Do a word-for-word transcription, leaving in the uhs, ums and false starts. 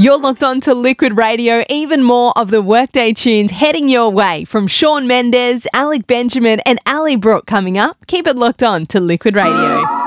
You're locked on to Liquid Radio. Even more of the Workday tunes heading your way from Shawn Mendes, Alec Benjamin and Ali Brooke coming up. Keep it locked on to Liquid Radio.